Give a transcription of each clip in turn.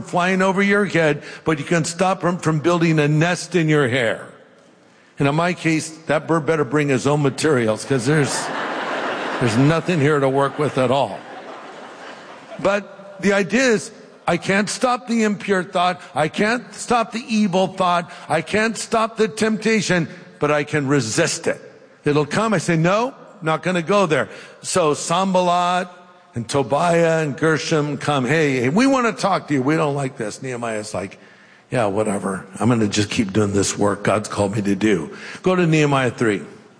flying over your head, but you can stop them from building a nest in your hair. And in my case, that bird better bring his own materials, because there's nothing here to work with at all. But the idea is, I can't stop the impure thought. I can't stop the evil thought. I can't stop the temptation, but I can resist it. It'll come. I say, no, not going to go there. So Sanballat and Tobiah and Gershom come. Hey, we want to talk to you. We don't like this. Nehemiah's like, yeah, whatever. I'm going to just keep doing this work God's called me to do. Go to Nehemiah 3.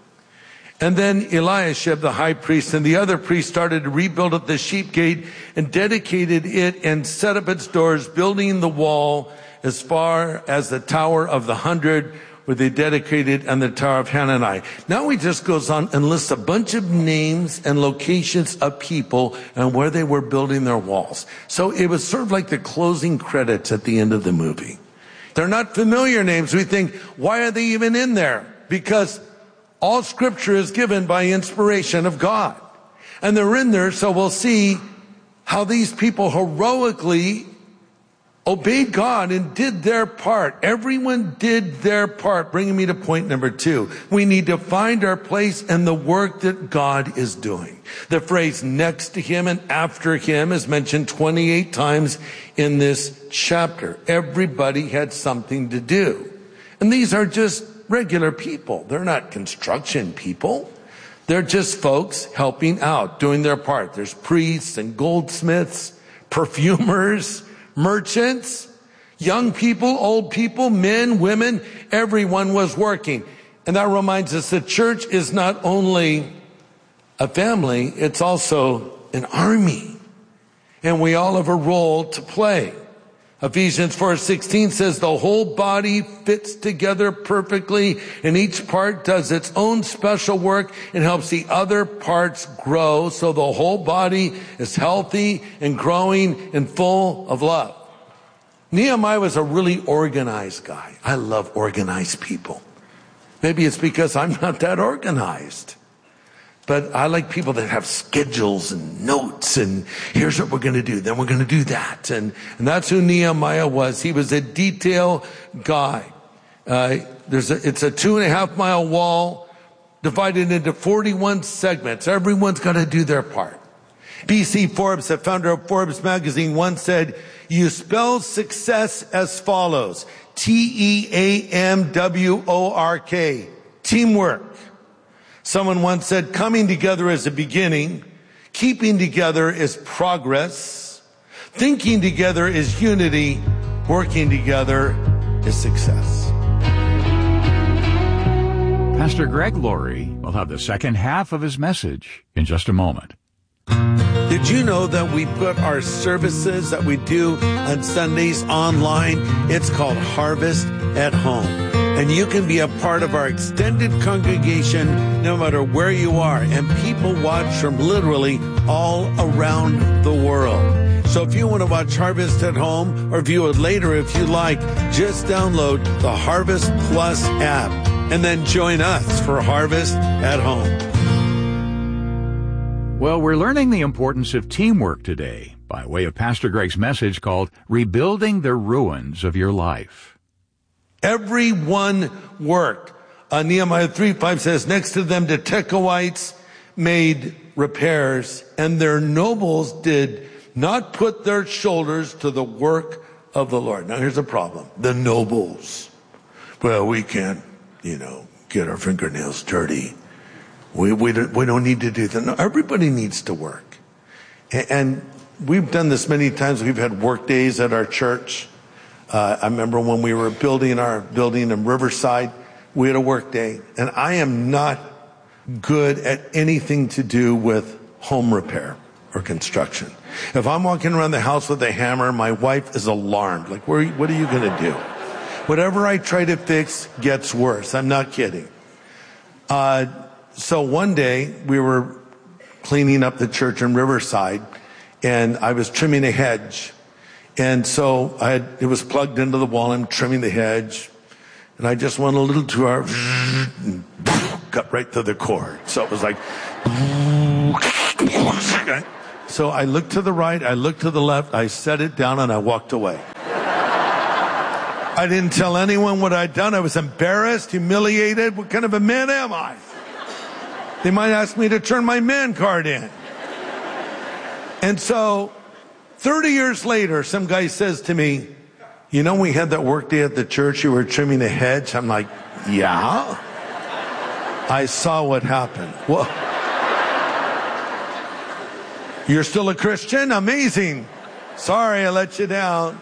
And then Eliashib, the high priest, and the other priests started to rebuild at the sheep gate and dedicated it and set up its doors, building the wall as far as the Tower of the 100, where they dedicated, and the Tower of Hanani. Now he just goes on and lists a bunch of names and locations of people and where they were building their walls. So it was sort of like the closing credits at the end of the movie. They're not familiar names. We think, why are they even in there? Because all scripture is given by inspiration of God. And they're in there, so we'll see how these people heroically obeyed God and did their part. Everyone did their part, bringing me to point number 2. We need to find our place in the work that God is doing. The phrase next to him and after him is mentioned 28 times in this chapter. Everybody had something to do. And these are just regular people. They're not construction people. They're just folks helping out, doing their part. There's priests and goldsmiths, perfumers, merchants, young people, old people, men, women. Everyone was working. And that reminds us that church is not only a family, it's also an army. And we all have a role to play. Ephesians 4:16 says the whole body fits together perfectly, and each part does its own special work and helps the other parts grow, so the whole body is healthy and growing and full of love. Nehemiah was a really organized guy. I love organized people. Maybe it's because I'm not that organized. But I like people that have schedules and notes, and here's what we're going to do. Then we're going to do that. And that's who Nehemiah was. He was a detail guy. It's a 2.5 mile wall divided into 41 segments. Everyone's got to do their part. B.C. Forbes, the founder of Forbes magazine, once said, you spell success as follows. Teamwork. Teamwork. Someone once said, coming together is a beginning, keeping together is progress, thinking together is unity, working together is success. Pastor Greg Laurie will have the second half of his message in just a moment. Did you know that we put our services that we do on Sundays online? It's called Harvest at Home. And you can be a part of our extended congregation no matter where you are. And people watch from literally all around the world. So if you want to watch Harvest at Home or view it later if you like, just download the Harvest Plus app and then join us for Harvest at Home. Well, we're learning the importance of teamwork today by way of Pastor Greg's message called Rebuilding the Ruins of Your Life. Everyone worked. Nehemiah 3:5 says, next to them the Tekoites made repairs, and their nobles did not put their shoulders to the work of the Lord. Now here's the problem. The nobles. Well, we can't, get our fingernails dirty. We don't need to do that. No, everybody needs to work. And we've done this many times. We've had work days at our church. I remember when we were building our building in Riverside, we had a work day. And I am not good at anything to do with home repair or construction. If I'm walking around the house with a hammer, my wife is alarmed. Like, what are you going to do? Whatever I try to fix gets worse. I'm not kidding. So one day we were cleaning up the church in Riverside, and I was trimming a hedge. And so it was plugged into the wall. I'm trimming the hedge, and I just went a little too hard, and cut right through the cord. So it was like, so I looked to the right, I looked to the left, I set it down, and I walked away. I didn't tell anyone what I'd done. I was embarrassed, humiliated. What kind of a man am I? They might ask me to turn my man card in. And so 30 years later, some guy says to me, you know, we had that work day at the church, you were trimming a hedge. I'm like, yeah? I saw what happened. Well, you're still a Christian? Amazing. Sorry, I let you down.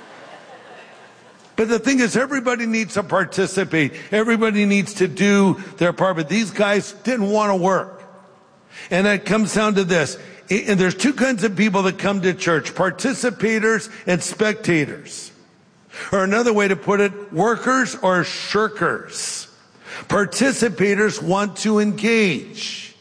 But the thing is, everybody needs to participate. Everybody needs to do their part. But these guys didn't want to work. And it comes down to this. And there's two kinds of people that come to church: participators and spectators. Or another way to put it, workers or shirkers. Participators want to engage.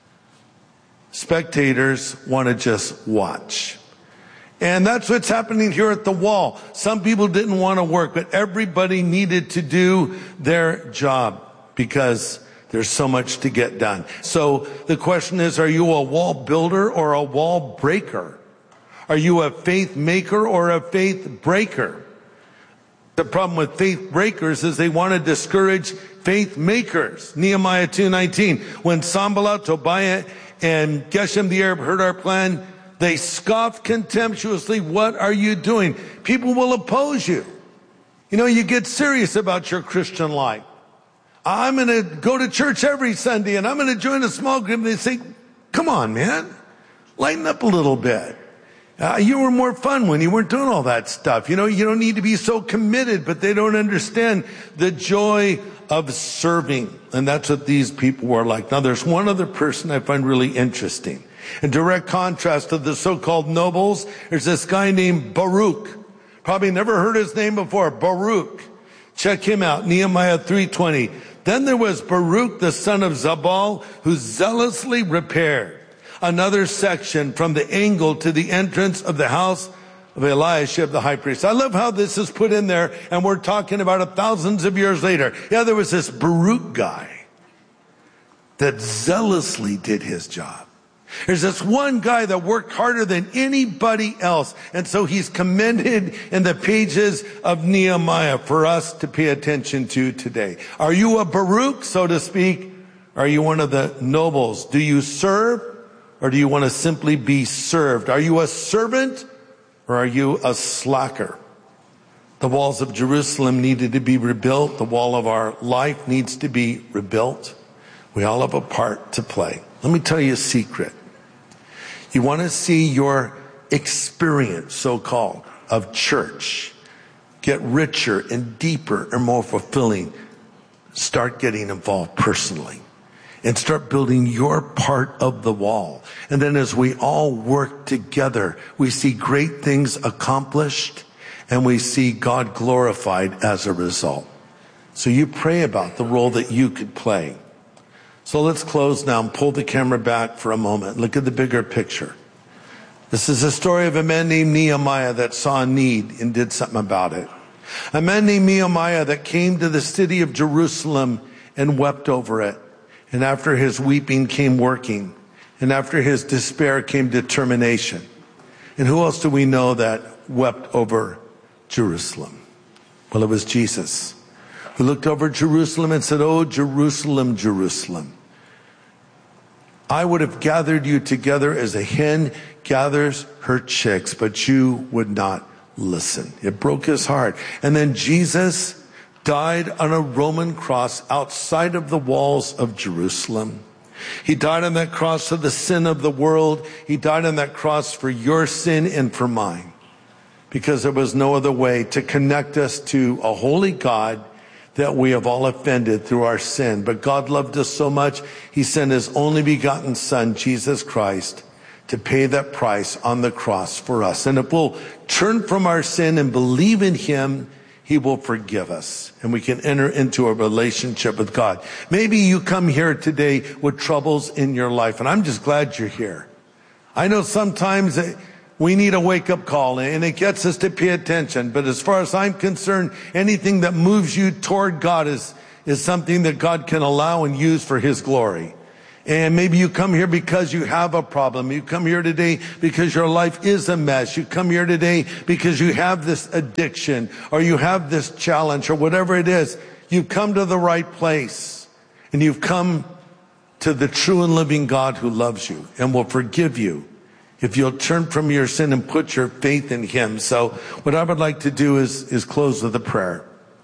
Spectators want to just watch. And that's what's happening here at the wall. Some people didn't want to work, but everybody needed to do their job because there's so much to get done. So the question is, are you a wall builder or a wall breaker? Are you a faith maker or a faith breaker? The problem with faith breakers is they want to discourage faith makers. Nehemiah 2:19. When Sanballat, Tobiah, and Geshem the Arab heard our plan, they scoffed contemptuously. What are you doing? People will oppose you. You know, you get serious about your Christian life. I'm going to go to church every Sunday and I'm going to join a small group. And they say, come on, man, lighten up a little bit. You were more fun when you weren't doing all that stuff. You know, you don't need to be so committed, but they don't understand the joy of serving. And that's what these people were like. Now, there's one other person I find really interesting. In direct contrast to the so-called nobles, there's this guy named Baruch. Probably never heard his name before. Baruch. Check him out. Nehemiah 3:20. Then there was Baruch, the son of Zabal, who zealously repaired another section from the angle to the entrance of the house of Eliashib, the high priest. I love how this is put in there, and we're talking about it thousands of years later. Yeah, there was this Baruch guy that zealously did his job. There's this one guy that worked harder than anybody else. And so he's commended in the pages of Nehemiah for us to pay attention to today. Are you a Baruch, so to speak? Are you one of the nobles? Do you serve, or do you want to simply be served? Are you a servant, or are you a slacker? The walls of Jerusalem needed to be rebuilt. The wall of our life needs to be rebuilt. We all have a part to play. Let me tell you a secret. You want to see your experience, so-called, of church get richer and deeper and more fulfilling. Start getting involved personally and start building your part of the wall. And then as we all work together, we see great things accomplished and we see God glorified as a result. So you pray about the role that you could play. So let's close now and pull the camera back for a moment. Look at the bigger picture. This is a story of a man named Nehemiah that saw a need and did something about it. A man named Nehemiah that came to the city of Jerusalem and wept over it. And after his weeping came working. And after his despair came determination. And who else do we know that wept over Jerusalem? Well, it was Jesus, who looked over Jerusalem and said, "Oh, Jerusalem, Jerusalem, I would have gathered you together as a hen gathers her chicks, but you would not listen." It broke his heart. And then Jesus died on a Roman cross outside of the walls of Jerusalem. He died on that cross for the sin of the world. He died on that cross for your sin and for mine, because there was no other way to connect us to a holy God that we have all offended through our sin. But God loved us so much, he sent his only begotten son, Jesus Christ, to pay that price on the cross for us. And if we'll turn from our sin and believe in him, he will forgive us and we can enter into a relationship with God. Maybe you come here today with troubles in your life, and I'm just glad you're here. I know sometimes we need a wake-up call, and it gets us to pay attention. But as far as I'm concerned, anything that moves you toward God is something that God can allow and use for his glory. And maybe you come here because you have a problem. You come here today because your life is a mess. You come here today because you have this addiction or you have this challenge or whatever it is. You've come to the right place, and you've come to the true and living God who loves you and will forgive you if you'll turn from your sin and put your faith in him. So what I would like to do is close with a prayer.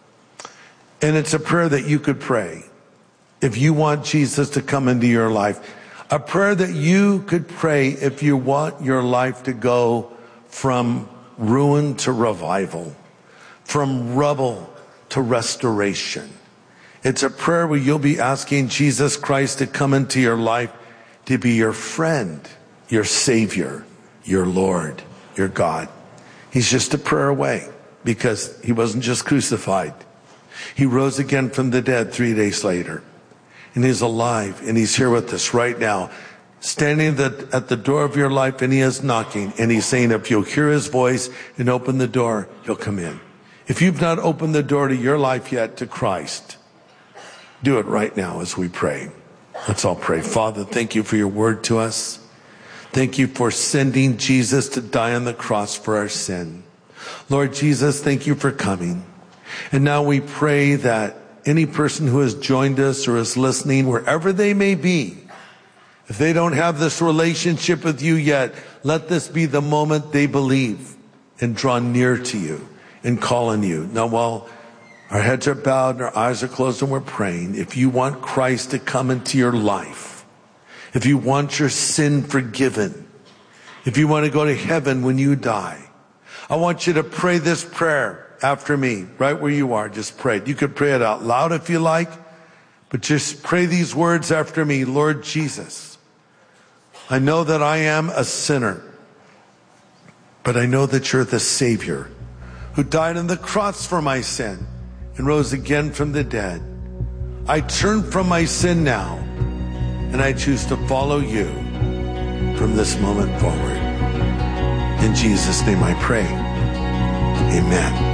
And it's a prayer that you could pray if you want Jesus to come into your life. A prayer that you could pray if you want your life to go from ruin to revival, from rubble to restoration. It's a prayer where you'll be asking Jesus Christ to come into your life, to be your friend, your Savior, your Lord, your God. He's just a prayer away, because he wasn't just crucified. He rose again from the dead 3 days later. And he's alive, and he's here with us right now, standing at the door of your life, and he is knocking, and he's saying, if you'll hear his voice and open the door, he'll come in. If you've not opened the door to your life yet to Christ, do it right now as we pray. Let's all pray. Father, thank you for your word to us. Thank you for sending Jesus to die on the cross for our sin. Lord Jesus, thank you for coming. And now we pray that any person who has joined us or is listening, wherever they may be, if they don't have this relationship with you yet, let this be the moment they believe and draw near to you and call on you. Now, while our heads are bowed and our eyes are closed and we're praying, if you want Christ to come into your life, if you want your sin forgiven, if you want to go to heaven when you die, I want you to pray this prayer after me, right where you are. Just pray it. You could pray it out loud if you like, but just pray these words after me. Lord Jesus, I know that I am a sinner, but I know that you're the Savior who died on the cross for my sin and rose again from the dead. I turn from my sin now, and I choose to follow you from this moment forward. In Jesus' name I pray. Amen.